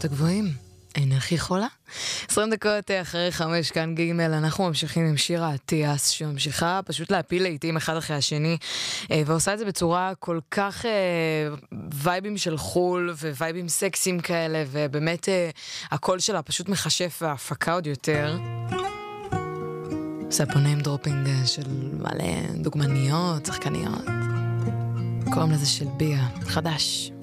המקומות הגבוהים. אין הכי חולה. 20 דקות אחרי 5 כאן ג' אנחנו ממשיכים עם שירה אטיאס, שממשיכה פשוט להפיל לעיתים אחד אחרי השני, ועושה את זה בצורה כל כך וייבים של חול ווייבים סקסיים כאלה, ובאמת הקול שלה פשוט מחשף והפקה עוד יותר. עושה פה name dropping של מלא דוגמניות, שחקניות. קוראים לזה של ביה, חדש.